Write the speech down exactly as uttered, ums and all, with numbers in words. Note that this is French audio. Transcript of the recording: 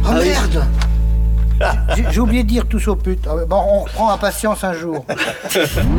Oh Ah oui. merde. J'ai j'ai oublié de dire tous aux putes. Ah ouais, bon, on reprend à patience un jour.